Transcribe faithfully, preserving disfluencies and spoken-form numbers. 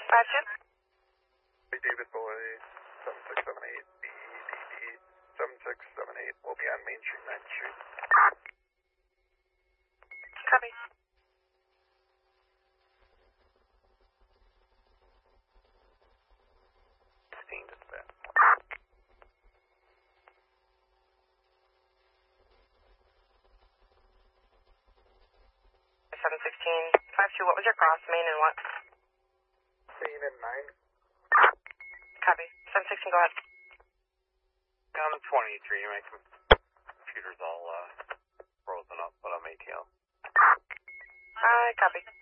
five two. Hey, David Boy, seven six seven eight, B D D, seven six seven eight, will be on Main Street, ninth Street. Copy. sixteen dispatch. seven sixteen, five two, what was your cross, main and what? Main and nine. Copy. seven sixteen, go ahead. I'm twenty-three, my computer's all uh, frozen up, but I'm A T L. Uh, copy.